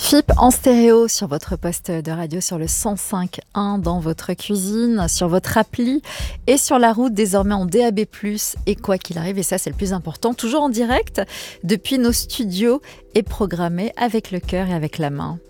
FIP en stéréo sur votre poste de radio sur le 105.1 dans votre cuisine, sur votre appli et sur la route désormais en DAB+. Et quoi qu'il arrive, et ça c'est le plus important, toujours en direct depuis nos studios et programmé avec le cœur et avec la main.